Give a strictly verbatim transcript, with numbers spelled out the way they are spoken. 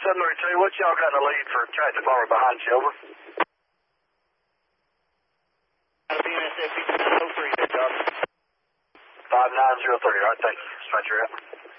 seven thirty-two, what y'all got in the lead for traffic bomber behind you, over? B N S F fifty-nine oh three, there, Doc. five nine zero three, all right, thank you. Dispatcher out.